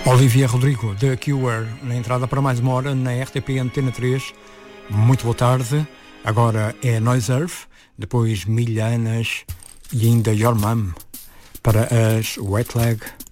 Olivia Rodrigo, The Cure, na entrada para mais uma hora na RTP Antena 3. Muito boa tarde. Agora é Noise Earth, depois Milhanas e ainda Your Mom para as Wet Leg.